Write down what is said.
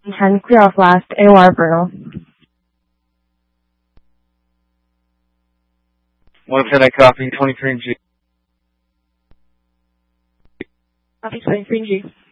10 clear of last AOR Bruno. 110, I copy, 23G. Copy 23G.